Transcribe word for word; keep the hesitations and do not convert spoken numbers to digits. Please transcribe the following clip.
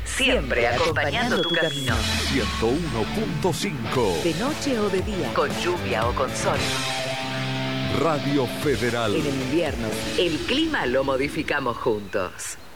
Siempre acompañando tu camino. ciento uno punto cinco. De noche o de día. Con lluvia o con sol. Radio Federal. En el invierno. El clima lo modificamos juntos.